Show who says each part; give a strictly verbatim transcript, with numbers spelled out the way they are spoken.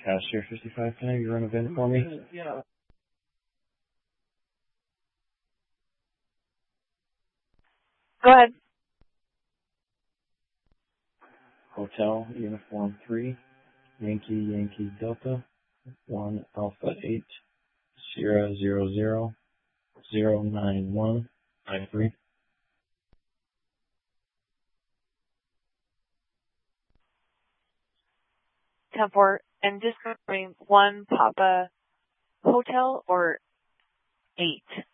Speaker 1: Cashier fifty-five, can I have you run a VIN for me?
Speaker 2: Yeah.
Speaker 3: Go ahead.
Speaker 1: Hotel Uniform three, Yankee Yankee Delta, one Alpha eight, Sierra zero zero, zero nine one nine three.
Speaker 3: ten four. And just confirming one Papa Hotel or eight?